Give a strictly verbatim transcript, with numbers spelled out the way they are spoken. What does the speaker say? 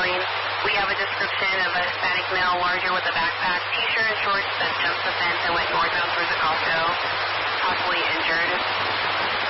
profiling. We have a description of a Hispanic male, larger with a backpack, t-shirt and shorts that jumped the fence and went northbound towards the Costco, possibly injured.